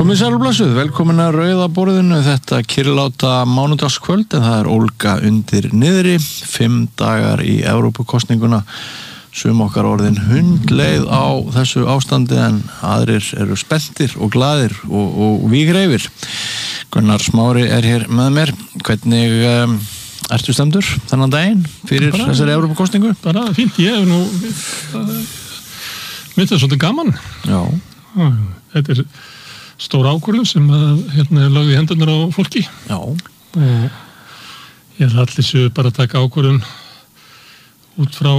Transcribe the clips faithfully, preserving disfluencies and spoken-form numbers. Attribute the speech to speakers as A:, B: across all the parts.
A: Komið sæl og blessuð, velkomin að Rauða borðinu þetta kyrrláta mánudagskvöld en það er ólga undir niðri, fimm dagar í Evrópukosninguna, sum okkar orðin hundleið á þessu ástandi en aðrir eru spenntir og glaðir og, og vígreifir. Gunnar Smári er hér með mér, hvernig um, ertu stemdur þennan daginn fyrir bara, þessari Evrópukosningu?
B: Bara fínt, ég hef nú, mitt er svolítið gaman.
A: Já.
B: Þetta er stór ákvörðun sem að, hérna, er lögð í hendurnar á fólki.
A: Já.
B: Og ég held allir séu bara að taka ákvörðun út frá,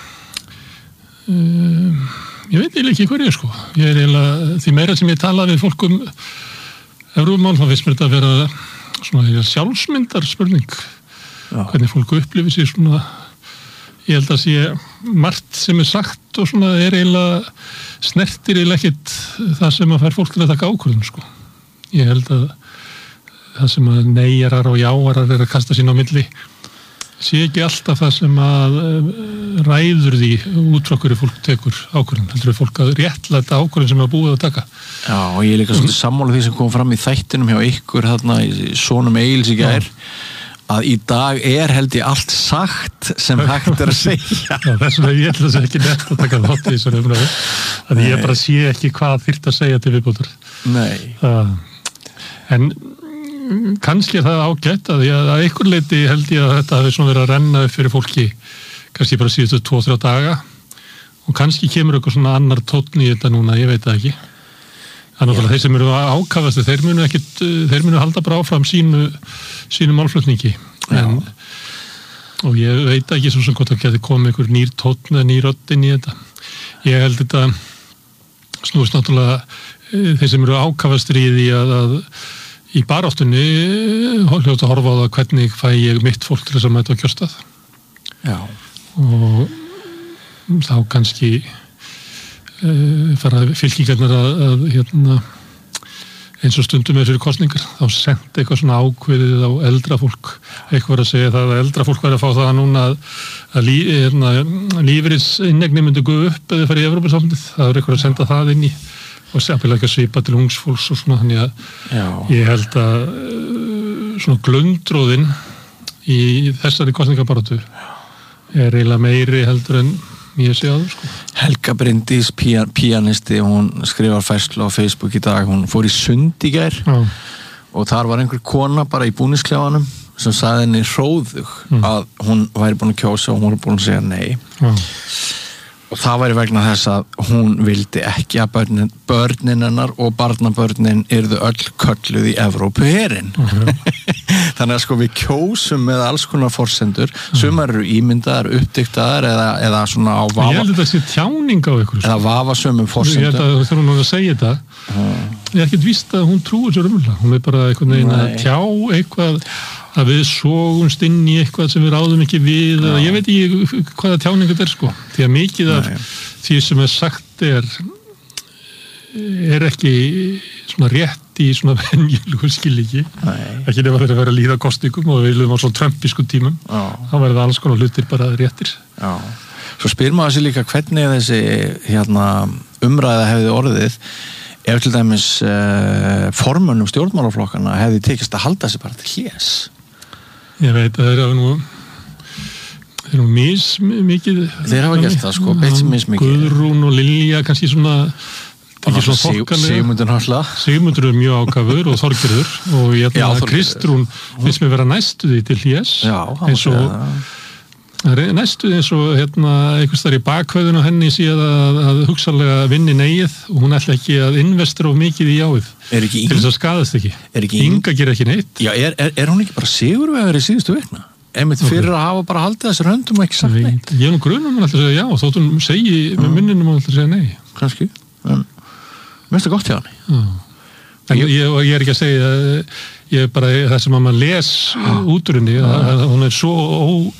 B: um, ég veit eiginlega ekki hverju, sko. Ég er eiginlega, því meira sem ég tala við fólk um Evrópumál, þá finnst mér þetta að vera svona sjálfsmyndar spurning. Já. Hvernig fólk upplifir sig svona, ég held að sé margt sem er sagt og svona er eiginlega snertir eiginlega ekkit það sem að fær fólk til að taka ákvörðun, sko. Ég held að það sem að neyjarar og jáarar er að kasta sín á milli sé ekki alltaf það sem að ræður því út frá hverju fólk tekur ákvörðun. Heldur við fólk að réttlæta ákvörðun sem er búið að taka.
A: Já, og ég er líka svolítið sammála því sem kom fram í þættinum hjá ykkur þarna í Sonum Egils í gær. Að í dag er held ég allt sagt sem hægt er að segja.
B: Já, þess vegna ég ætla þess ekki nett að taka þátt í þessari umræðu. Að ég bara sé ekki hvað þyrfti að segja til viðbótar.
A: Nei.
B: Það, en kannski er það ágætt að, ég, að einhver leiti held ég að þetta hafi svona verið að renna upp fyrir fólki kannski bara síðustu tvo, þrjá daga og kannski kemur eitthvað svona annar tónn í þetta núna, ég veit það ekki. Þannig að þeir sem eru ákafasti, þeir munu ekkit, þeir munu halda bara áfram sínu, sínu málflutningi. En, og ég veit ekki svo sem hvort það geti komið einhver nýr tónn eða nýr rödd inn í þetta. Ég held þetta snúist náttúrulega þeir sem eru ákafastir í því að, að í baráttunni hljóta að horfa á það hvernig fæ ég mitt fólk til þess að mæta á kjörstað.
A: Já.
B: Og þá kannski Uh, fara fylkingarnar að, að hérna, eins og stundum með fyrir kosningar þá sendi eitthvað svona ákveðið á eldra fólk, eitthvað að segja það að eldra fólk væri að fá það núna að, að lí, hérna, lífeyrisinneignin myndi gå upp eða fara í Evrópusambandið, það er eitthvað að senda það inn í og sérpilega ekki að svipa til ungs fólks og svona, þannig að Já. Ég held að uh, svona glundróðin í þessari kosningabaráttu er eiginlega meiri heldur en ég sé að, sko.
A: Helga Bryndís, pían, píanisti, hún skrifar færslu á Facebook í dag, hún fór í sund í gær Já. Og þar var einhver kona bara í búnisklefanum sem sagði henni hróðug mm. að hún væri búin að kjósa og hún var búin að segja nei. Já. Og það væri vegna þess að hún vildi ekki að börnin, börnin hennar og barnabörnin yrðu öll kölluð í Evrópuherinn. Okay. Þannig að sko við kjósum með alls konar forsendur, sumar eru ímyndaðar, uppdiktaðar eða, eða svona á vafa. Ég
B: held að þetta sé tjáning á ykkur.
A: Eða vafa sumum forsendur.
B: Ég held að þú þurfum nú að segja þetta. Uh. Ég er ekkert víst að hún trúir svo raunverulega. Hún er bara einhvern veginn að tjá eitthvað að við sógumst inn í eitthvað sem við ráðum ekki við, eða ég veit ekki hvaða tjáning þetta er, sko. Því að mikið af Nei. Því sem er sagt er er ekki svona rétt í svona venjulegu skilningi. Ekki nema þegar að vera að líða kosningum og við viljum á svona trömpiskum tímum. Já. Þá verður alls konar hlutir bara réttir.
A: Já. Svo spyr maður sér líka hvernig þessi hérna, umræða hefði orðið ef til dæmis uh, formönnum stjórnmálaflokkana hefði tekist að halda sig bara til hlés.
B: Ég veit að þeir hafa nú þeir eru mis mikið
A: þeir hafa gert það sko, beitt sem mis mikið
B: Guðrún og Lilja kannski svona ekki svona þokkalega
A: Sigmundur Halla
B: Sigmundur er mjög ákafur og Þorgerður og ég held að Kristrún finnst mér vera næstu því til hlés eins og næstu eins og hérna einhvers þar í bakhveðun á henni síðan að, að hugsalega vinni negið og hún ætla ekki að investera of mikið í jáið til þess að skadast ekki, ekki Inga ger ekki neitt.
A: Já, er, er, er hún ekki bara sigurvegar í síðustu vikna? Einmitt fyrir að hafa bara haldið þessar höndum og ekki sagt neitt.
B: Ég er nú grunum að alltaf segja já og þótt hún segi ja. Með munninum að alltaf segja nei.
A: Kannski, en mér finnst það gott hjá henni.
B: Já. En ég, ég, ég er ekki að segja ég er bara það sem að maður les út úr henni að hún er svo ó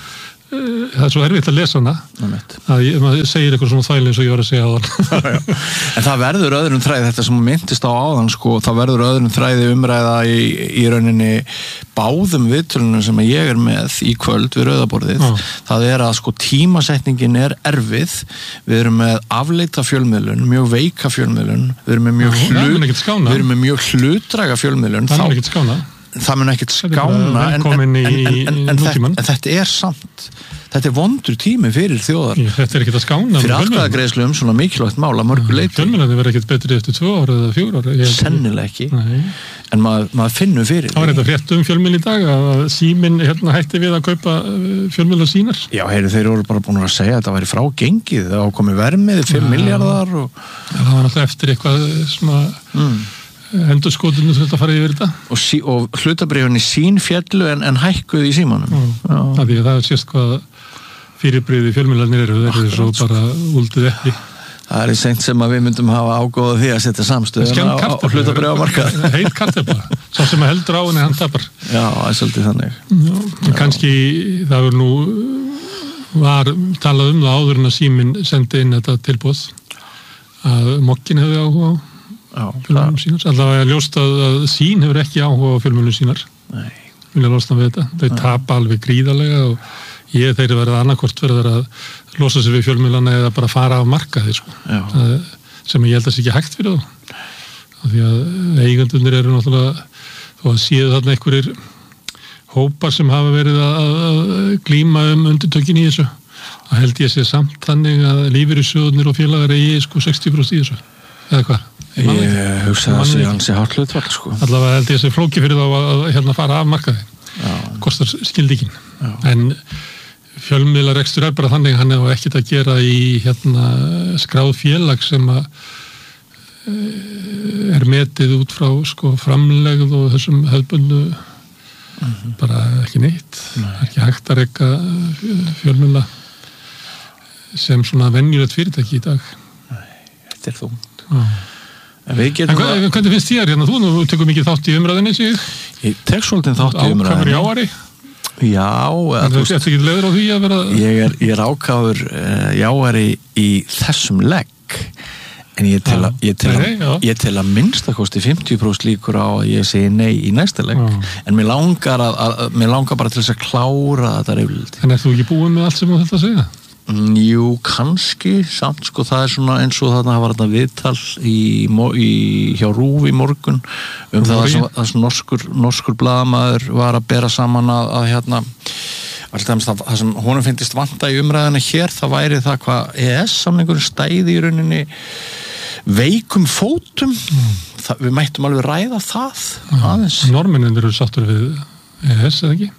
B: það er svo erfitt að lesa hana að ég, maður segir eitthvað svona þvæli eins og ég var að segja á hann.
A: En það verður öðrum þræði, þetta sem myndist á áðan sko, það verður öðrum þræði umræða í, í rauninni báðum viðtölunum sem ég er með í kvöld við rauðaborðið. Já. Það er að sko tímasetningin er erfið, við erum með afleita fjölmiðlun, mjög veika fjölmiðlun, við erum með mjög,
B: Já,
A: hlut, við erum með mjög hlutdræga fjölmiðlun.
B: Það er ekkert skána.
A: Það mun ekkert skána en, en, en, en, en, þetta, en þetta er samt þetta er vondur tími fyrir þjóðar.
B: Ég, þetta er ekkert að skána
A: fyrir atkvæðagreiðslu um svona mikilvægt mál að mörgu leyti.
B: Fjölmiðlarnir verða ekkert betri eftir tvö ára eða fjóra ára.
A: Sennilega ekki. Nei. En maður, maður finnur fyrir
B: það var þetta frétt um fjölmiðl í dag að Síminn hérna hætti við að kaupa fjölmiðlar sínar.
A: Já, heyri, þeir eru bara búin að segja að þetta væri frágengið, það ákomi vermið fimm milljarðar og
B: ja, það var náttúrulega eftir eitthvað svona mm. endurskotinu þetta farið yfir þetta
A: og, sí, og hlutabréfunni sín fjallu en, en hækkuð í símanum.
B: Já, það er það sést hvað fyrirbrigði fjölmiðlarnir eru, þeir eru svo bara úldið ekki.
A: Það er seint sem að við myndum hafa ágóða því að setja samstöðuna á, á hlutabréfamarkað.
B: Heit kartefla, svo sem að heldur á henni hann tapar.
A: Já, það er svolítið þannig.
B: Já, Já. Kannski það var nú var talað um það áður en að Síminn sendi inn þetta tilboð að Mokkin hefði áhuga á fjölmiðlum sínar. Allavega ég ljóst að, að Sín hefur ekki áhuga á fjölmiðlum sínar. Nei. Vilja losna við þetta. Þau Nei. Tapa alveg gríðarlega og ég þeir eru verið annarkvort verið að losa sig við fjölmiðlana eða bara fara af markaði sko. Það, sem ég held að sé ekki hægt fyrir þá. Því að eigendurnir eru náttúrulega þó að séu þarna einhverjir hópar sem hafa verið að, að glíma um undirtökin í þessu. Það held ég sé samt þannig að lífeyrissjóðirnir og félagar eigi sko sextíu prósent í þessu. Eða hvað?
A: Ég, ég hugsa að það sé hans í hárhlutfall sko.
B: Allavega held ég sé flóki fyrir þá að, að hérna fara af markaði. Já. Kostar skildikinn. En fjölmiðlarekstur er bara þannig hann hefur ekkert að gera í hérna skráð félag sem að er metið út frá sko framlegð og þessum hefðbundu mm-hmm. bara ekki neitt. Nei. Ekki hægt að reka fjölmiðla sem svona venjulegt fyrirtæki í dag.
A: Nei, þetta er þungt.
B: Já. En við getum en hvað, hvernig finnst þér hérna? Þú nú tekur mikið þátt í umræðinni sig?
A: Ég tek svolítið þátt í umræðinni.
B: Ákafur í áari?
A: Já.
B: En þú veist ekki leiður á því að vera...
A: Ég er, ég er ákafur uh, jáari í þessum legg. En ég tel að, ég tel að, nei, ég tel að minnstakosti fimmtíu prósent líkur á að ég segi nei í næsta legg. Já. En mér langar, að, að, mér langar bara til þess að klára þetta reyflildi.
B: En er þú ekki búin með allt sem þú þetta segja?
A: Jú, kannski, samt sko, það er svona eins og þarna var þetta viðtal í, í, hjá Rúv í morgun um það að þessi norskur, norskur blaðamaður var að bera saman að, að hérna, alltaf það sem honum finnist vanta í umræðinu hér, það væri það hvað E E S-samningurinn stæði í rauninni veikum fótum, mm. það, við mættum alveg ræða það ja, aðeins.
B: Normennin eru sattur við E E S, eða ekki?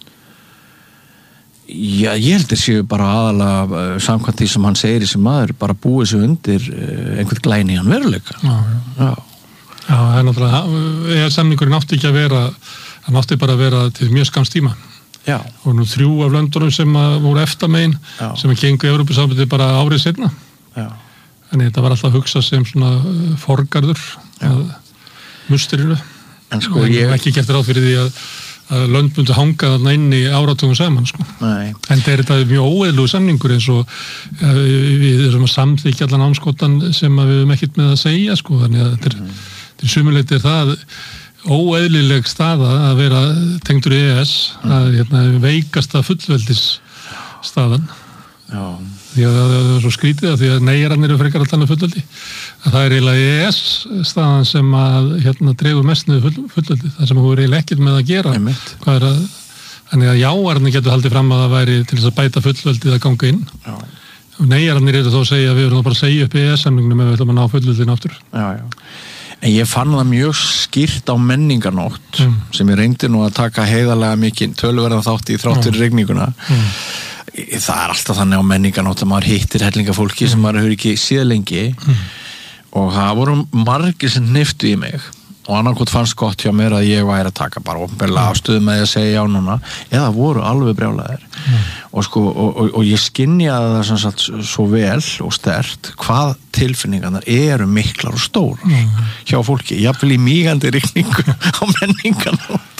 A: Já, ég heldur séu bara aðalega samkvæmt því sem hann segir í sem maður bara búið sér undir einhvern glæni hann veruleika.
B: Já, já. Já. Já, það er náttúrulega, E E S-samningurinn átti ekki að vera, hann átti bara að vera til mjög skamms tíma. Já. Og nú þrjú af löndunum sem voru eftir megin, já. Sem að gengu Evrópusambandið bara árið seinna. Já. En þetta var alltaf hugsað sem svona forgarður að musterinu. En sko og ég... ekki gert ráð fyrir því að að lönd myndi hanga þarna inn í áratugum saman sko. Nei. En það er þetta mjög óeðlugu samningur eins og uh, við erum að samþykja allan ámskotan sem að við hefum ekkert með að segja sko. Þannig að þetta er, mm. til sumuleyti er það óeðlileg staða að vera tengdur í E E S mm. að hérna, veikasta fullveldis staðan. Já. Því að það er svo skrítið að því að neyjarannir eru frekar allan að fullveldi að það er eiginlega E E S staðan sem að hérna dregur mest niður full, fullveldi það sem þú er eiginlega ekkert með að gera hvað er að, þannig að jáarnir getur haldið fram að það væri til þess að bæta fullveldið að ganga inn já. Og neyjarannir eru þá að segja að við verðum bara að segja upp E E S-samningnum ef við ætlum að ná fullveldin aftur. Já, já. En ég fann það mjög skýrt á menningarnótt mm. sem ég reyndi nú að taka heiðarlega mikið töluverðan þátt í þráttur mm. rigninguna. Mm. Það er alltaf þannig á menningarnótt að maður hittir hellinga-fólki mm. sem maður hefur ekki séð lengi mm. og það voru margir sem hniftu í mig og annarkot fannst gott hjá mér að ég væri að taka bara opinberlega afstöðu með að segja já núna eða voru alveg brjálæðir mm. og, sko, og, og, og ég skynjaði það sem sagt svo vel og sterkt hvað tilfinningarnar eru miklar og stórar mm. hjá fólki, jafnvel í mígandi rigningu á menningarnótt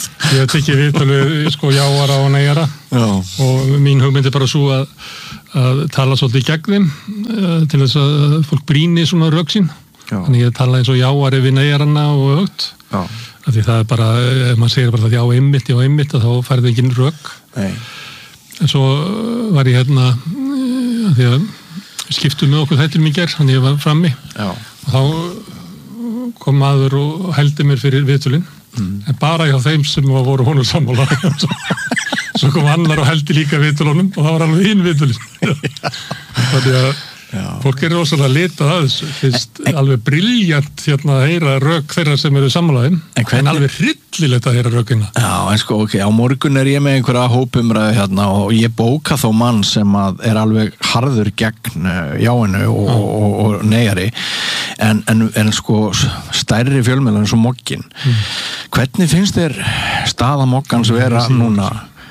B: Ég hef tekið viðtölu sko jáara og neyjara og mín hugmynd er bara svo að, að tala svolítið gegn þeim uh, til þess að fólk brýni svona rök sín. Já. Þannig ég tala eins og jáari við neyjarana og ögt. Já. Því það er bara, ef maður segir bara að já einmitt, já einmitt, þá færði ekki rök. Nei. En svo var ég hérna, uh, því að skiptum með okkur þættir mér gerð, þannig ég var frammi. Já. Og þá kom maður og hældi mér fyrir viðtölinn. Mm. En bara hjá þeim sem voru honum sammála. Svo kom annar og hældi líka viðtölunum og það var alveg hinn viðtölinn. Þannig að já. Fólk er rosalega litað að þessu. Fyrst en, alveg brilljant hérna að heyra rök þeirra sem eru sammálaðum, en, en alveg hryllilegt að heyra rökina.
A: Já, en sko, ok, á morgun er ég með einhverja hópumræðu hérna og ég bóka þó mann sem að er alveg harður gegn jáinu og, og, og, og neyjari, en, en, en sko stærri fjölmiðlar eins og Mogginn. Mm. Hvernig finnst þér staða Moggans vera núna?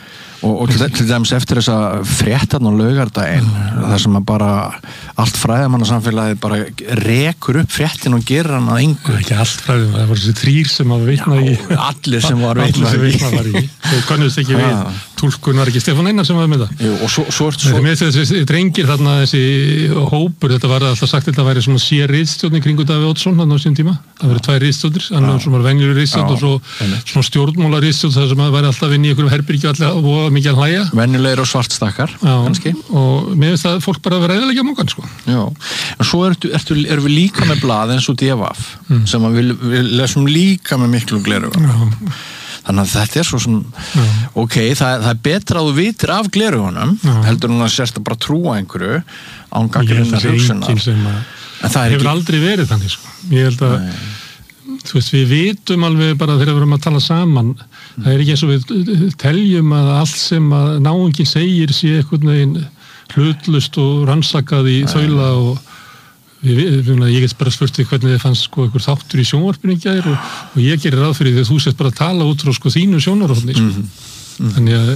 A: Og, og til, til dæmis eftir þessa fréttan og laugardaginn, mm. þar sem að bara allt fræðamannasamfélagið bara rekur upp fréttin og gerir hann að engu.
B: Ekki allt fræðum, það var þessi þrýr sem var vitnað í.
A: Allir sem var vitnað
B: í. Þau konnuðst ekki við, túlkun var ekki Stefán Einar sem var með það.
A: Jú, og svo... svo, svo
B: þetta með þessi drengir þarna, þessi hópur, þetta var alltaf sagt, þetta væri svona sér ritstjórn í kringu Davíð Oddsson þarna á sín tíma. Það verið tvær ritstjórnir, annar sem var venjulegur ritstjórn og svo svona stjórnmála ritstjórn, þar sem að væri alltaf inn í einhverjum herbergi allir og mikið að hlæja.
A: Venjulegir og svartstakkar, kannski.
B: Og mér finnst það fólk bara að vera eðilegja Moggann, sko.
A: Já, en svo ertu, ertu, erum við líka með blað eins og D V F, mm. sem að við, við lesum líka með miklu gleraugun. Þannig að þetta er svo svona, já. ok, það, það er betra að þú vitir af gleraugunum, heldur hún að sérst að bara trúa einhverju án gagnrýninnar hugsunar. En það
B: hefur ekki... aldrei verið þannig, sko. Ég held að, Nei. þú veist, við vitum alveg bara þegar við erum að tala saman, mm. það er ekki eins og við teljum að allt sem að náunginn segir sé einhvern veginn hlutlust og rannsakað í þaula og við, við, ég get bara spurt því hvernig þið fannst sko einhver þáttur í sjónvarpinu í gær og, og ég gerir ráð fyrir því að þú sést bara að tala út frá sko þínu sjónarhorni sko. mm -hmm. Þannig að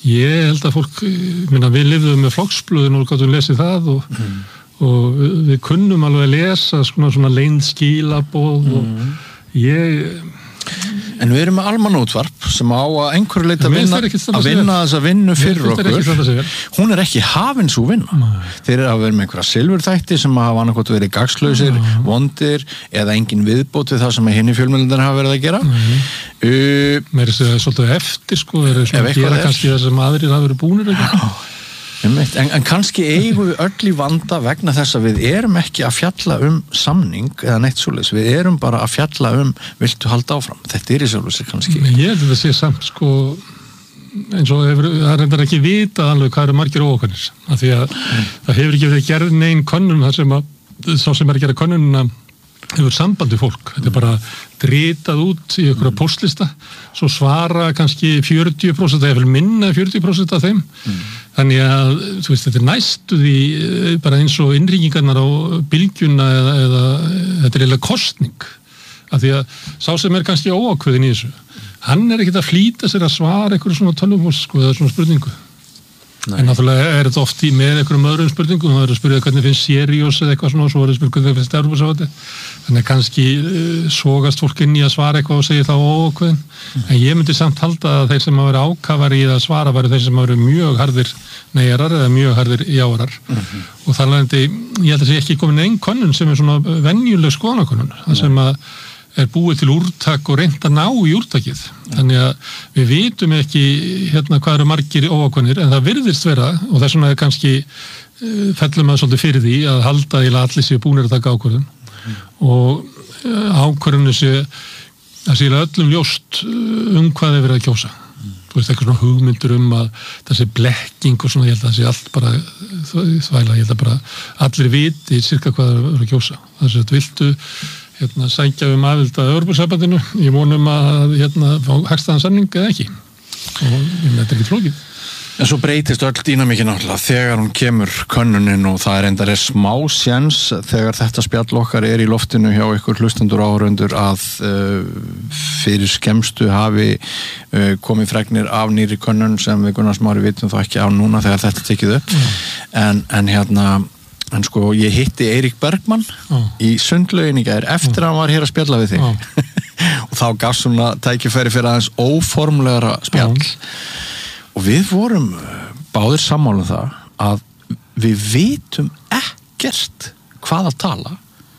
B: ég held að fólk, minna, við lifðum með flokksblöðin og gáttum lesið það og, mm. og við kunnum alveg að lesa svona, svona leynd skilaboð mm. og ég
A: En við erum með almannaútvarp sem á að einhverju leita að vinna, að vinna þessa vinnu fyrir okkur. Hún er ekki hafin svo vinna. Nei. Þeir eru að vera með einhverja silfurþætti sem hafa annarkot verið gagslausir, Nei. vondir eða engin viðbót við það sem hinni fjölmiðlarnir hafa verið að gera. Uh,
B: Mér er það svolítið eftir sko, þeir eru svona að gera kannski það sem aðrir hafa verið búnir að gera.
A: En, en kannski eigum við öll í vanda vegna þess að við erum ekki að fjalla um samning eða neitt svoleiðis, við erum bara að fjalla um viltu halda áfram, þetta er í sjálfsög kannski.
B: Ég held að það sé samt sko eins og hefur, það er reyndar ekki vitað alveg hvað eru margir óokanir, af því að mm. það hefur ekki verið gerð neinn könnun þar sem að sá sem er að gera könnunina hefur sambandi fólk, þetta er bara dritað út í einhverja póstlista svo svara kannski fjörutíu prósent eða minna fjörutíu prósent af þeim mm. þannig að þú veist, þetta er næstu því bara eins og innringingarnar á bylgjuna eða, eða þetta er eiginlega kosning af því að sá sem er kannski óákveðin í þessu hann er ekkert að flýta sér að svara einhverju svona tölvupóst sko, eða svona spurningu Nei. En náttúrulega er þetta oft í með einhverjum öðrum spurningum, það er að spyrja hvernig finnst Sirius eða eitthvað svona og svo er að spyrja hvernig finnst Evrópussambandið. Þannig að kannski uh, sogast fólk inn í að svara eitthvað og segja þá ókveðin. Mm. En ég myndi samt halda að þeir sem hafa verið ákafar í að svara væri þeir sem hafa verið mjög harðir neyjarar eða mjög harðir jáarar. Mm-hmm. Og þar leðandi, ég held að sé ekki komin einn könnun sem er svona venjuleg skoðanakönnun, það sem að er búið til úrtak og reynt að ná í úrtakið. Þannig að við vitum ekki hérna hvað eru margir óákveðnir en það virðist vera og þess vegna er kannski uh, fellum að svolítið fyrir því að halda í að allir séu búnir að taka ákvörðun mm. og uh, ákvörðunni sé að sé öllum ljóst um hvað er verið að kjósa. Mm. Þú veist eitthvað svona hugmyndur um að það sé blekking og svona, ég held að það sé allt bara þvæla, ég held að bara allir viti cirka hvað er verið að kjósa. Þess að viltu hérna sækja um aðild að Evrópusambandinu ég vonum að hérna fá hagstæðan samning eða ekki og ég með þetta er ekki flókið.
A: En svo breytist öll dýnamíkin náttúrulega þegar hún kemur könnunin og það er endar er smá sjens þegar þetta spjall okkar er í loftinu hjá ykkur hlustendur áhorfendur að uh, fyrir skemmstu hafi uh, komið fregnir af nýri könnun sem við Gunnar Smári vitum þá ekki á núna þegar þetta tekið upp mm. en, en hérna En sko, ég hitti Eirík Bergmann oh. í Sundlaugin í gær eftir að hann var hér að spjalla við þig. Oh. Og þá gafst svona tækifæri fyrir aðeins óformlegra spjall Já. Og við vorum báðir sammála um það að við vitum ekkert hvað að tala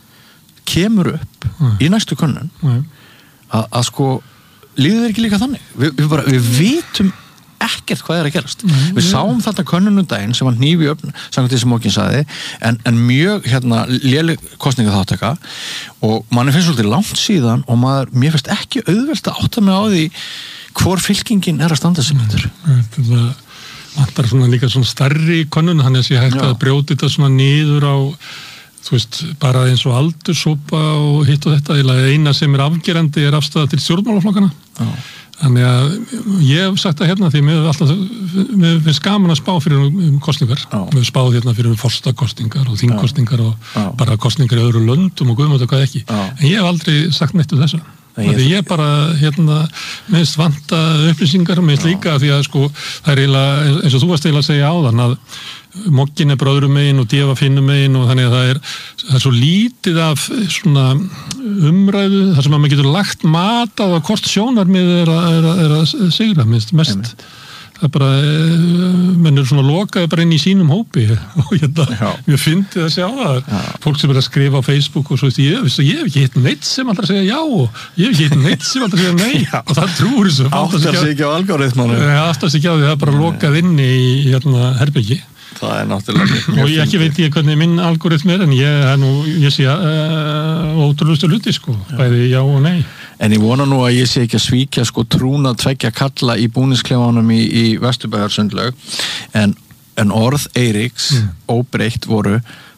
A: kemur upp Nei. Í næstu könnun að, að sko líður þeir ekki líka þannig við, við, bara, við vitum ekkert hvað er að gerast Nei, við sáum þetta könnunum daginn sem var hnífi öfn samkvæmt því sem Mókin sagði en, en mjög hérna léleg kosningaþátttaka og manni finnst svolítið langt síðan og maður, mér finnst ekki auðvelt að átta mig á því hvor fylkingin er að standa sem þetta
B: þetta vantar svona líka svona starri könnun þannig að sé hægt Já. Að brjóta þetta svona niður á þú veist, bara eins og aldurshópa og hitt og þetta, eina sem er afgerandi er afstæða til stjórnmálaflokkana Já. Þannig að ég hef sagt það hérna því mér alltaf, mér finnst gaman að spá fyrir um kostningar. Mér hef spáð hérna fyrir forstakostningar og þingkostningar og Já. Bara kostningar í öðru löndum og guðmöld og hvað ekki. Já. En ég hef aldrei sagt neitt um þessu. Því ég bara, hérna, minnst vanta upplýsingar, minnst líka því að sko, það er eiginlega, eins og þú varst eiginlega að segja áðan að Moggin er bara öðrum megin og Deva finnum megin og þannig að það er, það er svo lítið af svona umræðu þar sem að maður getur lagt mat á að hvort sjónarmið er að, er að, er að sigra mest, mest. Emitt. Það er bara, menn er svona lokaði bara inn í sínum hópi og hérna, ég fyndi að sjá það já. Fólk sem er að skrifa á Facebook og svo veist ég, veist, ég hef ekki hitt neitt sem alltaf segja já og ég hef ekki hitt neitt sem alltaf segja nei og það trúur þessu
A: Áttar sig ekki á algoritmanum
B: Áttar sig ekki á því, það er bara lokað inn í hérna herbyggi
A: Það er náttúrulega
B: og ég ekki veit ég hvernig minn algoritm er en ég, nú, ég sé uh, ótrúlustu hluti sko, bæði já og nei
A: En ég vona nú að ég sé ekki að svíkja sko trúna tveggja kalla í búnisklefanum í, í Vesturbæjarsundlaug en, en orð Eiríks mm. óbreytt voru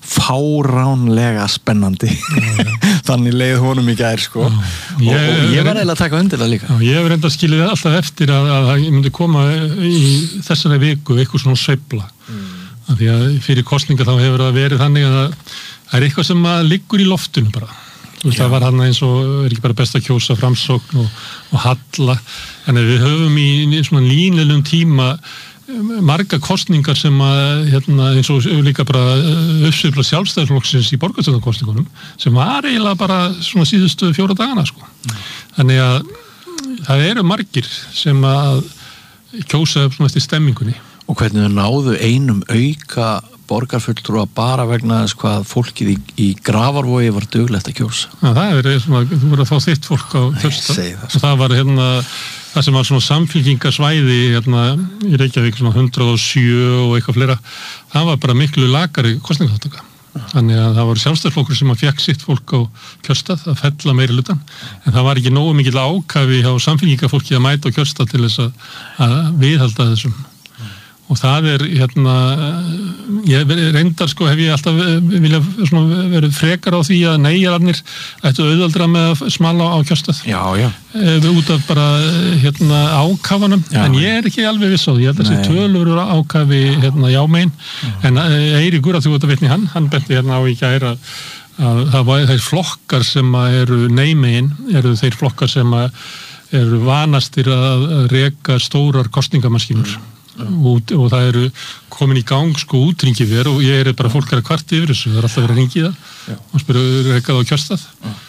A: fáránlega spennandi mm. þannig leið honum í gær sko mm. og, ég, og ég var eiginlega að taka undir það líka
B: Já, ég hef reynda skilið alltaf eftir að, að ég myndi koma í þessari viku eitthvað svona sveifla mm. því að fyrir kosninga þá hefur það verið þannig að það er eitthvað sem liggur í loftinu bara Þú veist, það var hann eins og er ekki bara best að kjósa framsókn og, og halla en við höfum í, í svona línilegum tíma marga kosningar sem að hérna, eins og líka bara uppsveifla sjálfstæðisflokksins í borgarstjórnarkosningunum sem var eiginlega bara svona síðustu fjóra dagana sko. Mm. Þannig að það eru margir sem að kjósa upp svona eftir stemmingunni
A: Og hvernig þau náðu einum auka borgarfulltrúa bara vegna þess hvað fólkið í, í Grafarvogi var duglegt að kjósa.
B: Ja, það er svona, þú voru að fá þitt fólk á kjörstað.
A: Það,
B: og það var hérna, það sem var svona samfylkingasvæði hérna í Reykjavík svona hundrað og sjö og eitthvað fleira, það var bara miklu lakari kosningaþáttaka. Þannig að það voru sjálfstæðisflokkur sem að fekk sitt fólk á kjörstað að fella meiri hlutan, en það var ekki nógu mikill ákafi hjá samfylkingafólki að mæta á kjörstað til þess að, að viðhalda þessum. Og það er, hérna, ég reyndar sko, hef ég alltaf vilja verið frekar á því að neyjararnir ættu auðvaldra með að smala á kjörstað.
A: Já, já.
B: Út af bara, hérna, ákafanum, já, en ég er ekki alveg viss á því, ég held að þessi tölur eru ákafi, hérna, jámein, en Eiríkur, að þú ert að vitni hann, hann benti hérna á í gær að, að það var þeir flokkar sem eru neymegin, eru þeir flokkar sem eru vanastir að reka stórar kosningamaskínur. Og, og það eru komin í gang sko útringi þér og ég er bara fólk er að kvart yfir þessu, það er alltaf verið að ringi það og spyrja, rekað á kjörstað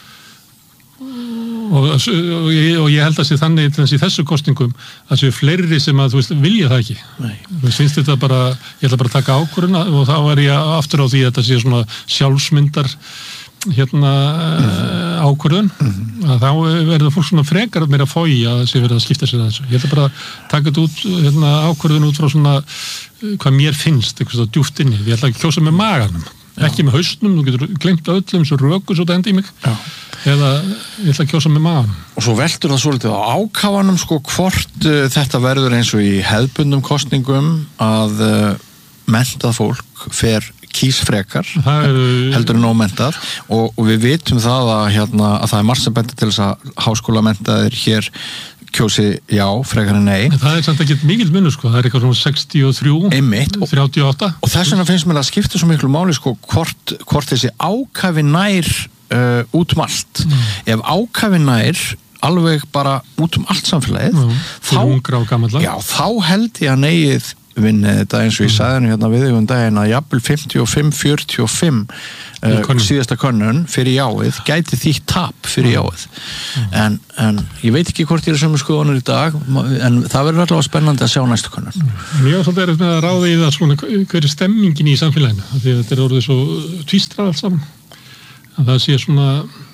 B: og, og, ég, og ég held að sé þannig í þessu kostingum að séu fleiri sem að þú veist, vilja það ekki þú finnst þetta bara, ég ætla bara að taka ákvörðuna og þá er ég aftur á því að þetta sé svona sjálfsmyndar hérna mm. ákvörðun mm. að þá verður fólk svona frekar meira fói að sé verið að skipta sér að þessu ég ætla bara að taka þetta út hérna, ákvörðun út frá svona hvað mér finnst eitthvað svona djúft inni, ég ætla ekki að kjósa með maganum Já. Ekki með hausnum, þú getur glemt öllum svo röku svo þetta endi í mig Já. Eða ég ætla að kjósa með maganum
A: og svo veldur það svolítið á ákafanum sko hvort uh, þetta verður eins og í hefðbundum kostningum að uh, mentað fólk fer kýs frekar er, heldur en ómentað og, og við vitum það að, hérna, að það er margt sem bendir til þess að háskólamentaðir hér kjósi já, frekar en nei.
B: Það er samt ekki mikil munur sko, það er eitthvað svona sextíu og þrjú,
A: Einmitt,
B: þrjátíu og átta.
A: Og, og þess vegna finnst mér að skipta svo miklu máli sko hvort, hvort þessi ákafi nær uh, út um allt. Mm. Ef ákafi nær alveg bara út um allt samfélagið,
B: mm. þá, já, þá
A: held ég að negið vinni þetta eins og ég sagði henni hérna við um daginn að jafnvel fimmtíu og fimm fjörutíu og fimm uh, síðasta könnun fyrir jáið gæti þýtt tap fyrir jáið mm. en, en ég veit ekki hvort ég er sömu skoðanir í dag en það verður allavega spennandi að sjá næstu könnun
B: mm. Ég var svolítið erfitt með að ráða í það svona hver er stemmingin í samfélaginu því að þetta er orðið svo tvístrað allt saman að það sé svona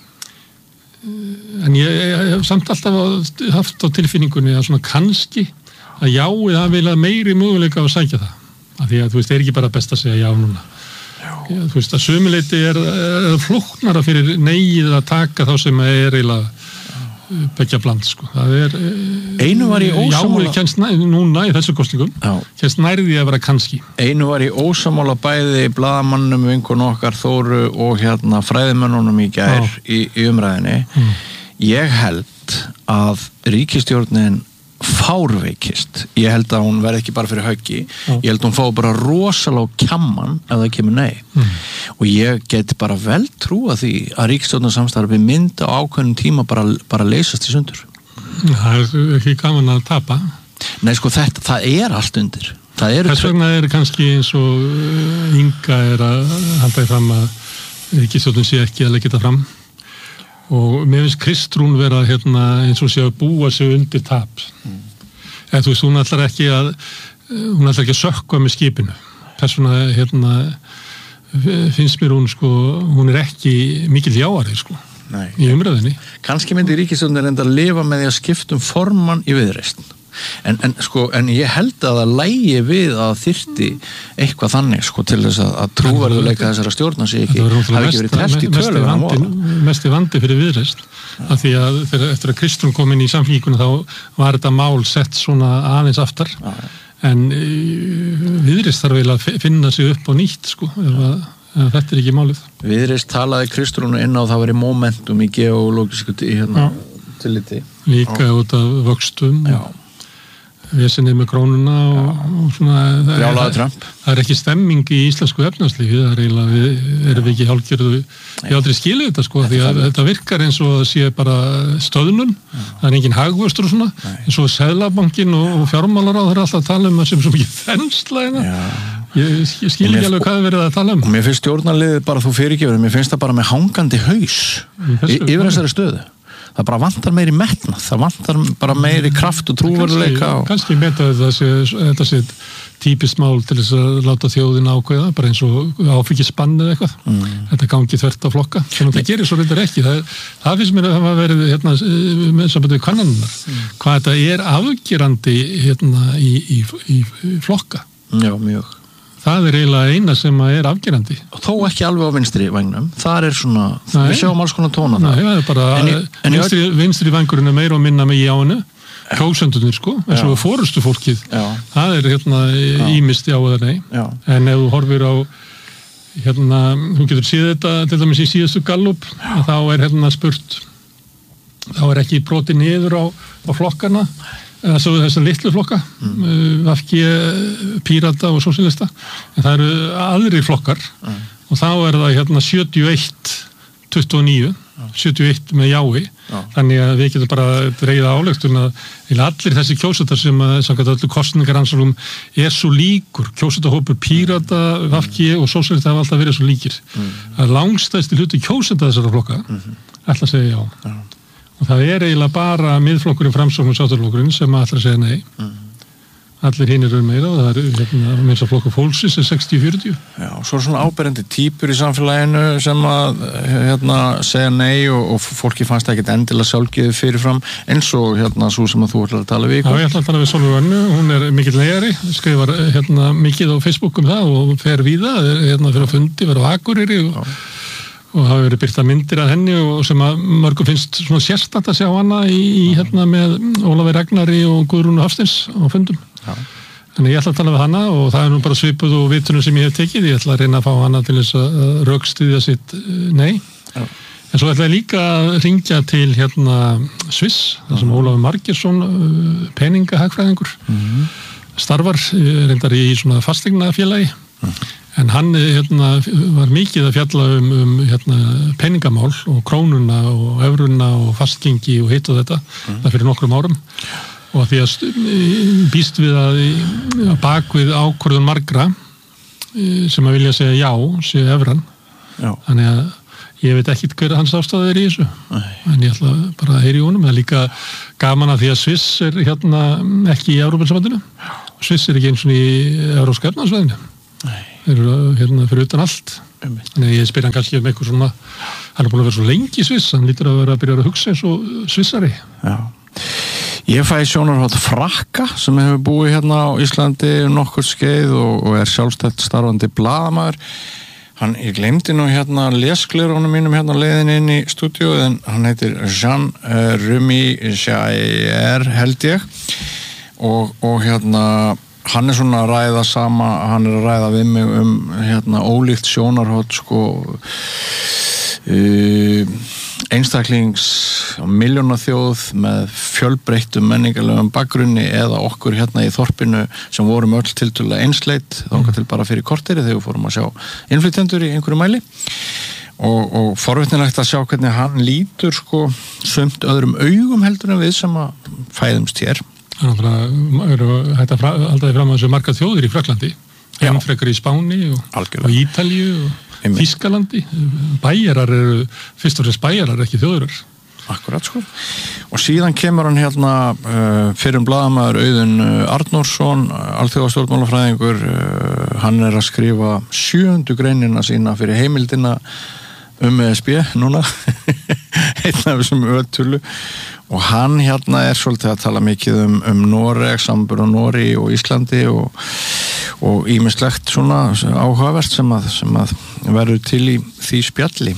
B: en ég, ég hef samt alltaf haft á tilfinningunni að svona kannski að jáið það vilja meiri möguleika að sækja það. Af því að þú veist, það er ekki bara best að segja já núna. Já. Já, þú veist, að sömuleyti er, er flóknara fyrir neyið að taka þá sem er eiginlega beggja bland, sko. Það er
A: einu var í ósamála
B: jáið kennst næ, núna í þessu kostingum kennst nærði að vera kannski.
A: Einu var í ósamála bæði blaðamannum, vinkun okkar Þóru og hérna fræðimönnunum í gær í, í umræðinni. Mm. Ég held að ríkisstjórnin fárveikist. Ég held að hún verði ekki bara fyrir höggi. Mm. Ég held að hún fá bara rosalega kjamman ef það kemur nei. Mm. Og ég get bara vel trúa því að ríkisstjórnarsamstarfi mynda á ákveðnum tíma bara, bara leysast í sundur.
B: Það er ekki gaman að tapa.
A: Nei, sko, þetta, það er allt undir.
B: Þess vegna er kannski eins og Inga er að halda í fram að ríkisstjórnin sé ekki að leggja þetta fram. Og mér finnst Kristrún vera hérna, eins og sé að búa sig undir tap. Mm. Eða þú veist, hún ætlar ekki að hún ætlar ekki að sökkva með skipinu. Þess vegna hérna, finnst mér hún sko, hún er ekki mikill jáari sko, Nei. Í umræðinni.
A: Kannski myndi ríkisstjórnin enda að lifa með því að skiptum formann í Viðreisn. En, en, sko, en ég held að það lægi við að þyrfti eitthvað þannig sko, til þess að, að trúverðuleika þessara stjórna sé ekki, hafi ekki verið telt í tölu
B: mest í vandi fyrir Viðreisn af því að þegar, eftir að Kristrún kom inn í samfélguna þá var þetta mál sett svona aðeins aftar ja. En Viðreisn þarf eiginlega að finna sig upp á nýtt sko, ef, að, ef þetta er ekki málið.
A: Viðreisn talaði Kristrún inn á það verið momentum í geológisku hérna, tilliti
B: líka og, út af vöxtum og vesenið með krónuna og, og svona það er, það er ekki stemming í íslensku efnahagslífi, það er eiginlega við erum við ekki hálfgerðu, ég aldrei skilu þetta sko, því að þetta virkar eins og það sé bara stöðnun, Já. Það er engin hagvöxtur og svona, Nei. Eins og Seðlabankinn og, og fjármálaráð er alltaf að tala um það sem svo mikið þensla ég, ég skil ekki alveg hvað er verið að tala um.
A: Og mér finnst stjórnarliðið bara þú fyrirgefur, mér finnst það bara með hangandi haus yfir þessari stöðu. Það bara vantar meiri metnað, það vantar bara meiri kraft og trúveruleika.
B: Og... Kannski meta þetta sé típist mál til þess að láta þjóðina ákveða, bara eins og áfengisbann eða eitthvað. Mm. Þetta gangi þvert á flokka. Þannig að það gerir svo reyndar ekki. Það, það finnst mér að það hafa verið hérna, með sambandi við kannanirnar. Mm. Hvað þetta er afgerandi hérna, í, í, í, í flokka.
A: Já, mjög.
B: Það er eiginlega eina sem er afgerandi.
A: Og þó ekki alveg á vinstri vægnum. Það er svona, Nei. Við sjáum alls konar tóna það.
B: Nei, það er bara, en ég, en vinstri, ég... vinstri vængurinn er meira og minna með jáinu, kjósendurnir sko, eins og fórustu fólkið. Já. Það er hérna ímist já eða nei. Já. En ef þú horfir á, hérna, þú getur séð þetta, til dæmis í síðustu gallup, þá er hérna spurt, þá er ekki brotið niður á, á flokkana, Þessu, þessar litlu flokka mm. V G, Pírata og Sósíalista en það eru aðrir flokkar mm. og þá er það hérna sjötíu og eitt tuttugu og níu mm. sjötíu og eitt með jái mm. þannig að við getum bara dreiða álegtun að allir þessi kjósetar sem að samkvæmt öllu kosningaransálum er svo líkur, kjósetahópur Pírata, V G og Sósíalista hafa alltaf verið svo líkir mm. að langstæðsti hluti kjóseta þessara flokka mm. ætla að segja já mm. Og það er eiginlega bara miðflokkurinn, Framsókn og Sjálfstæðisflokkurinn sem ætlar að segja nei. Mm. Allir hinir eru meira og það er hérna, minnst að flokkur fólksins er sextíu fjörutíu.
A: Já, og svo er svona áberandi týpur í samfélaginu sem að hérna, segja nei og, og fólki fannst ekkert endilega sjálfgeði fyrirfram eins og hérna svo sem að þú ætlar að tala við.
B: Já, ég ætla að tala við Sólveig Önnu, hún er mikill leiðari, skrifar hérna, mikið á Facebook um það og fer víða, hérna fyrir að fundi, vera á Akureyri og Já. Og hafa verið byrta myndir af henni og sem að mörgum finnst svona sérstætt að sjá hana í, í hérna með Ólafi Ragnari og Guðrúnu Hafsteins á fundum. Já. Þannig ég ætla að tala við hana og það er nú bara svipuð og vitunum sem ég hef tekið. Ég ætla að reyna að fá hana til þess að rökstyðja sitt nei. Já. En svo ætla ég líka að ringja til hérna Sviss, þar sem Ólafur Margeirsson, peningahagfræðingur, mm-hmm. starfar reyndar í svona fasteignafélagi. Mm-hmm. En hann hérna, var mikið að fjalla um, um hérna, peningamál og krónuna og evruna og fastgengi og hitt og þetta mm. það fyrir nokkrum árum og því að býst við að, að bak við ákvörðun margra sem að vilja segja já, séu evran. Já. Þannig að ég veit ekkert hver hans ástæða er í þessu. Nei. En ég ætla bara að heyra í honum. Það er líka gaman að því að Sviss er hérna ekki í Evrópusambandinu. Sviss er ekki eins og í Evrópska efnahagssvæðinu. Þeir eru hérna fyrir utan allt. Um. Þannig að ég spyr hann kannski um eitthvað svona, hann er búin að vera svo lengi í Sviss, hann lítur að vera að byrja að hugsa eins og Svissari. Já. Ég fæ sjónarhótt Frakka sem hefur búið hérna á Íslandi nokkur skeið og, og er sjálfstætt starfandi blaðamaður. Hann, ég glemdi nú hérna lesglirunum mínum hérna leiðin inn í stúdíu en hann heitir Jean uh, Remy Jair held ég og, og hérna hann er svona að ræða sama, hann er að ræða við mig um hérna ólíkt sjónarhótt sko uh, einstaklings milljónaþjóð með fjölbreyttum menningarlegum bakgrunni eða okkur hérna í þorpinu sem vorum öll tiltölulega einsleit þangað til bara fyrir korteri þegar við fórum að sjá innflytjendur í einhverju mæli og, og forvitnilegt að sjá hvernig hann lítur sko sumt öðrum augum heldur en við sem að fæðumst hér. Það eru hægt að halda því fram að þessu margar þjóðir í Fraklandi, en frekar í Spáni og, og Ítalíu og Þýskalandi. Bæjarar eru fyrst og fremst bæjarar, ekki þjóðurar. Akkurat sko. Og síðan kemur hann hérna uh, fyrir um blaðamaður Auðun Arnórsson, alþjóðastjórnmálafræðingur, uh, hann er að skrifa sjöundu greinina sína fyrir heimildina um E S B núna, einn af þessum ötulu og hann hérna er svolítið að tala mikið um, um Noreg, sambur og Nóri og Íslandi og og ýmislegt svona áhugavert sem að, sem að verður til í því spjalli.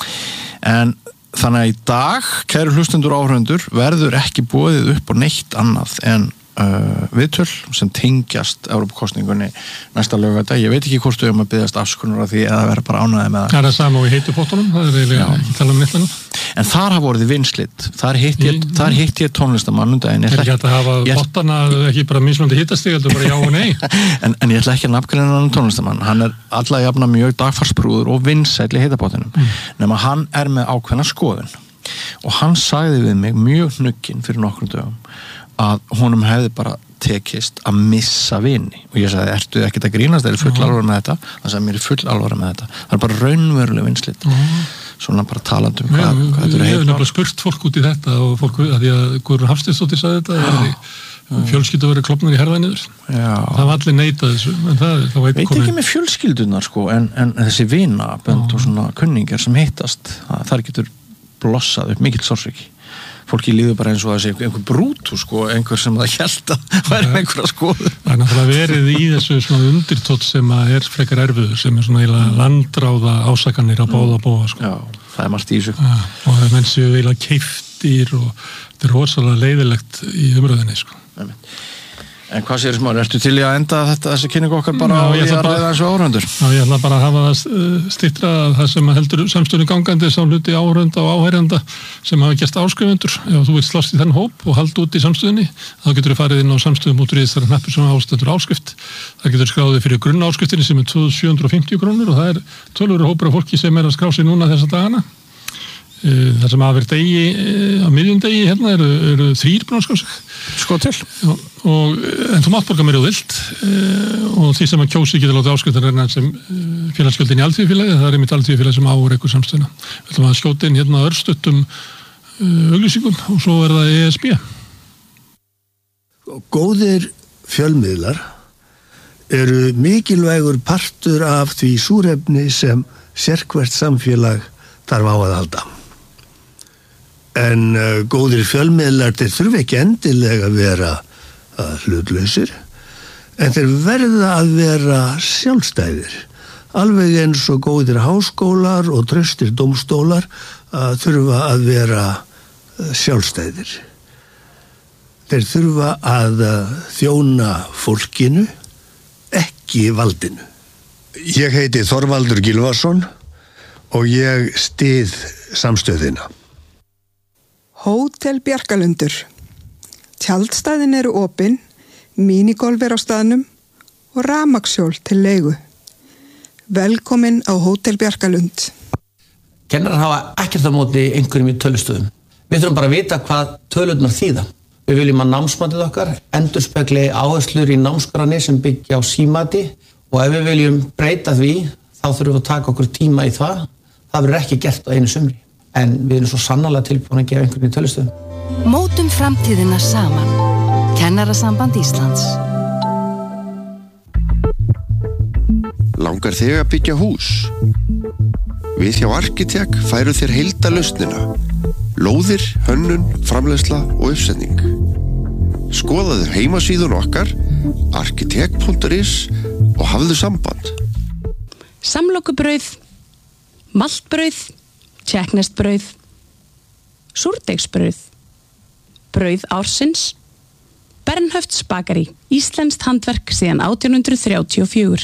B: En þannig að í dag, kæru hlustendur og áhorfendur, verður ekki boðið upp á neitt annað en uh, viðtöl sem tengjast Evrópukosningunni næsta laugardag. Ég veit ekki hvort við um að biðjast afskunar af því eða vera bara ánægði með það. Það er það sama og í heitu pottunum, það er eiginlega ekki tala um neitt annað. En þar hafa vorið vinslit, þar hitt ég, mm. þar hitt ég tónlistamann um daginn. Er ekki hægt að hafa pottana ekki bara mismunandi hittastig, heldur bara já og nei? en, en ég ætla ekki að nafngreina hann tónlistamann, hann er alla jafna mjög dagfarsbrúður og vinsæll í hitapottinum, mm. nema hann er með ákveðna skoðun og hann sagði við mig mjög hnugginn fyrir nokkrum dögum að honum hefði bara tekist að missa vini og ég sagði, ertu ekkert að grínast, það er full alvara með þetta hann sagði, mér er full alvara með þetta það er bara raunveruleg vinslit mm. svona bara talandi um hvað, hvað þetta er heitt. Ég hef nefnilega spurt fólk út í þetta og fólk, að því að Guðrún Hafsteinsdóttir sagði þetta fjölskyldu verið klofnar í herðaniður það var allir neitað þessu en það, það veit komin... ekki með fjölskyldunar sko en, en þessi vinabönd og svona kunningar sem hittast þar getur blossað upp mikill sársauki fólki líður bara eins og að segja einhver brútu sko, einhver sem það held að væri einhverja skoðu. Það er náttúrulega verið í þessu svona undirtótt sem að er frekar erfiður, sem er svona eiginlega landráða ásakanir á báða bóða sko. Já, það er margt í þessu. Ja, og það er menn séu eiginlega keiftir og þetta er rosalega leiðilegt í umröðinni sko. Nei, en hvað séu Smári, ertu til í að enda þetta, þessi kynningu okkar bara á því að ræða þessu áhörundur? Já, ég ætla bara að hafa það styttra að það sem heldur samstöðunni gangandi sá hluti áhörunda og áhærenda sem hafa gert áskrifundur. Ef þú vilt slást í þennan hóp og halda út í samstöðunni, þá getur þú farið inn á samstöðum út í þessari hnappur sem ástendur áskrift. Það getur skráðið fyrir grunnáskriftinni sem er tvö þúsund sjö hundruð og fimmtíu krónur og það er tölvöru hópur af fólki sem er að skrá sig núna þessa dagana. Það sem að vera degi, á miðjum degi hérna eru, eru þrír búin að skrá sig. Sko til. Já, og, en þú mátt borga mér og vilt og því sem að kjósi getur látið áskriftar er sem félagsgjöldin í alþýðufélagi, það er einmitt alþýðufélagi sem áur eitthvað samstöðuna. Við ætlum að skjóta inn hérna örstuttum auglýsingum og svo er það E S B.
C: Góðir fjölmiðlar eru mikilvægur partur af því súrefni sem sérhvert samfélag þarf á að halda. En uh, góðir fjölmiðlar þeir þurfi ekki endilega að vera uh, hlutlausir, en þeir verða að vera sjálfstæðir. Alveg eins og góðir háskólar og traustir dómstólar uh, þurfa að vera uh, sjálfstæðir. Þeir þurfa að uh, þjóna fólkinu, ekki valdinu. Ég heiti Þorvaldur Gylfason og ég styð samstöðina.
D: Hótel Bjarkalundur. Tjaldstæðin eru opin, mínigolf er á staðnum og rafmagnshjól til leigu. Velkomin á Hótel Bjarkalund.
E: Kennarar hafa ekkert á móti einhverjum í tölustöðum. Við þurfum bara að vita hvað tölurnar þýða. Við viljum að námsmatið okkar endurspegli áherslur í námskránni sem byggja á símati og ef við viljum breyta því, þá þurfum við að taka okkur tíma í það. Það verður ekki gert á einu sumri, en við erum svo sannarlega tilbúin að gefa einhvern í tölustöðum.
F: Mótum framtíðina saman. Kennarasamband Íslands.
G: Langar þig að byggja hús? Við hjá Arkitek færum þér heildarlausnina. Lóðir, hönnun, framleiðsla og uppsetning. Skoðaðu heimasíðun okkar arkitek punktur is og hafðu samband.
H: Samlokubrauð, maltbrauð, tékkneskt-brauð, súrdeigsbrauð, brauð ársins, Bernhöfts bakari, íslenskt handverk síðan átján hundruð þrjátíu og fjögur.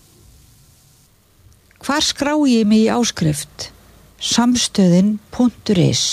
I: Hvar skrái ég mig í áskrift? Samstöðin punktur is.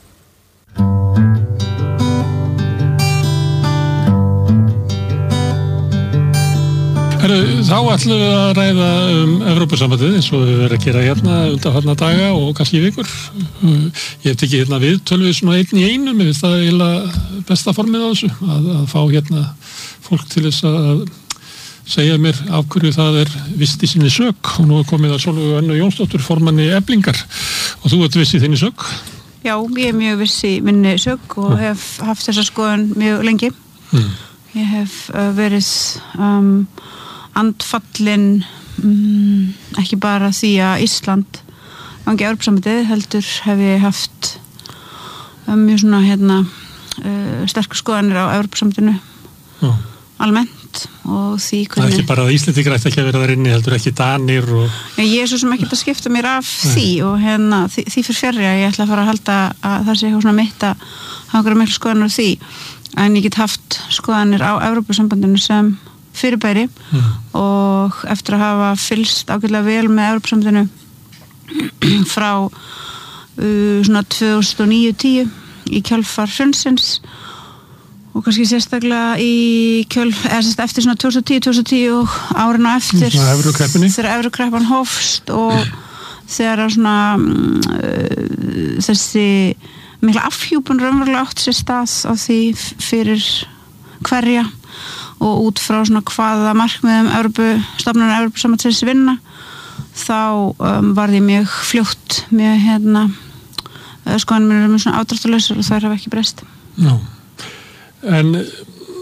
B: Þá ætlum við að ræða um Evrópusambandið eins og við verðum að gera hérna undanfarna daga og kannski vikur. Ég hef tekið hérna við tölvið svona einn í einu, mér finnst það eiginlega besta formið á þessu, að, að fá hérna fólk til þess að segja mér af hverju það er vist í sinni sök og nú er komið að Sólveig Önnu Jónsdóttur formanni Eflingar og þú ert viss í þinni sök?
J: Já, ég er mjög viss í minni sök og mm. hef haft þessa skoðun mjög lengi. Mm. Ég hef uh, verið um, andfallin um, ekki bara því að Ísland gangi Evrópusambandið, heldur hef ég haft um, mjög svona hérna uh, sterkur skoðanir á Evrópusambandinu mm. almennt og því hvernig...
B: Það er ekki bara að Íslendingar ætti ekki að vera þar inni, heldur ekki Danir og...
J: Ég er svo sem ekki að skipta mér af Nei. því og hérna því, því fyrir fjarri að ég ætla að fara að halda að það sé eitthvað svona mitt að hafa okkur miklu skoðanir á því, en ég get haft skoðanir á Evrópusambandinu sem fyrirbæri mm. og eftir að hafa fylgst ágætlega vel með Evrópusambandinu frá uh, svona tvö þúsund og níu til tíu í kjölfar hrunsins og kannski sérstaklega í kjöl, eða sérst eftir svona tvö þúsund og tíu til tvö þúsund og tíu og árin á eftir þegar Evrókreppan hófst og mm. þegar svona uh, þessi mikla afhjúpun raunverulega átt sér stað á því fyrir hverja og út frá svona hvaða markmiðum Evrópu, stofnunar Evrópusambandsins vinna þá um, var því mjög fljótt mjög hérna skoðanir mér er mjög svona ádráttalausar og þær hafa ekki breyst.
B: Já. En uh,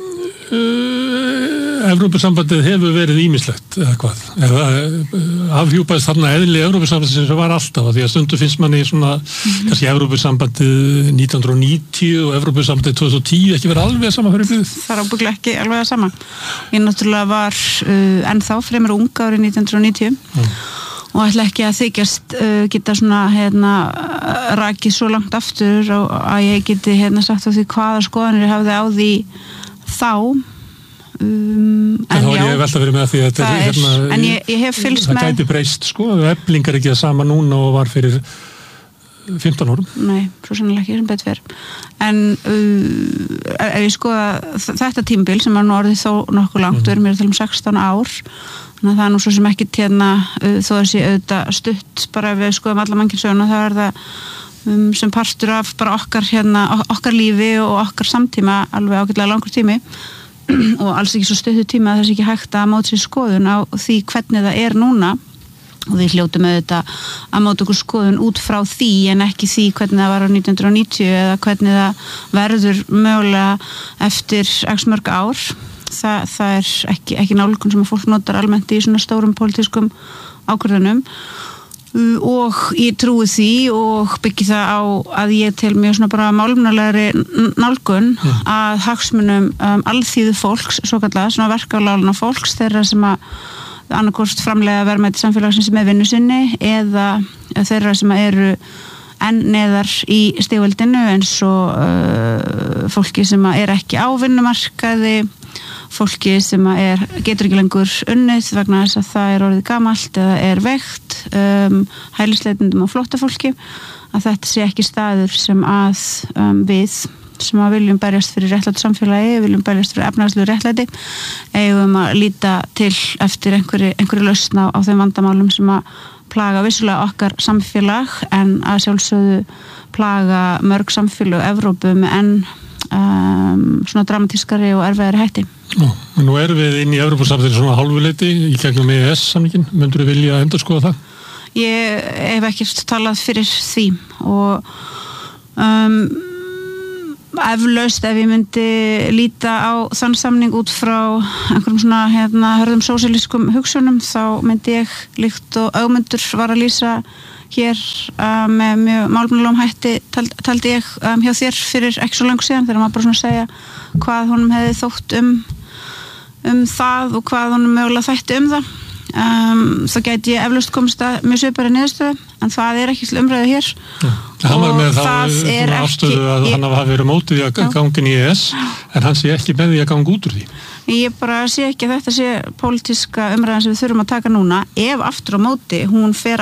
B: Evrópusambandið hefur verið ýmislegt eða hvað, eða uh, afhjúpaðist þarna eðli Evrópusambandið sem var alltaf, því að stundu finnst manni svona mm-hmm. kannski Evrópusambandið nítján hundruð og níutíu og Evrópusambandið tvö þúsund og tíu ekki verið alveg sama fyrir byggð.
J: Það er ábygglega ekki alveg að sama. Ég náttúrulega var uh, ennþá fremur unga árið nítján hundruð og níutíu mm. og ætla ekki að þykjast uh, geta svona hérna rakið svo langt aftur og að ég geti hérna sagt á því hvaða skoðanir ég hafði á því þá um, en, en
B: þá er ég velta verið með því að þetta er hérna,
J: en ég, ég hef fylgst
B: það
J: með
B: gæti breyst sko, Eflingar ekki það sama núna og var fyrir fimmtán árum.
J: Nei, svo sannlega ekki sem betur fer en uh, ef ég skoða þetta tímabil sem var nú orðið þó nokkuð langt, við erum mér að tala um sextán ár þannig að það er nú svo sem ekki hérna uh, þó að sé auðvitað stutt bara ef við skoðum alla mannkynssöguna, þá er það um, sem partur af bara okkar hérna, okkar lífi og okkar samtíma alveg ágætlega langur tími og alls ekki svo stuttur tíma að það sé ekki hægt að móta sér skoðun á því hvernig það er núna og við hljótum auðvitað að móta okkur skoðun út frá því en ekki því hvernig það var á nítján hundruð og níutíu eða hvernig það verður mögulega eftir x mörg ár. Það, það er ekki, ekki nálgun sem að fólk notar almennt í svona stórum pólitískum ákvörðunum og ég trúi því og byggi það á að ég tel mjög svona bara málumnalegri nálgun mm. að hagsmunum um, alþýðu fólks, svo kallað, svona verkefaláluna fólks, þeirra sem að annarkvort framlega verðmæti samfélagsins með vinnu sinni eða þeirra sem eru enn neðar í stigveldinu eins og uh, fólki sem er ekki á vinnumarkaði, fólki sem er, getur ekki lengur unnið vegna þess að það er orðið gamalt eða er veikt, um, hælisleitendum og flóttafólki, að þetta sé ekki staður sem að um, við sem að viljum berjast fyrir réttlæti samfélagi, viljum berjast fyrir efnahagslegu réttlæti, eigum að líta til eftir einhverju, einhverju lausn á, á þeim vandamálum sem að plaga vissulega okkar samfélag en að sjálfsögðu plaga mörg samfélag Evrópu með enn um, svona dramatískari og erfiðari hætti.
B: Nú, nú erum við inn í Evrópusamþykktin svona hálfuleiti í gegnum E E S-samningin. Myndur þú vilja endurskoða það?
J: Ég hef ekkert talað fyrir því og um, eflaust ef ég myndi líta á þann samning út frá einhverjum svona hérna hörðum sósíalískum hugsunum þá myndi ég líkt og Ögmundur var að lýsa hér uh, með mjög málefnalegum hætti tald, taldi ég um, hjá þér fyrir ekki svo langt síðan þegar maður bara svona segja hvað honum hefði þótt um um það og hvað honum mögulega þætti um það um, þá gæti ég eflaust komist að mjög svipari niðurstöðu en það er ekki til umræðu hér
B: ja. Hann var með þá afstöðu að ég, hann hafi verið mótið að gangin í E E S en hann sé ekki með því að ganga út úr því.
J: Ég bara sé ekki að þetta sé pólitíska umræðan sem við þurfum að taka núna ef aftur á móti hún fer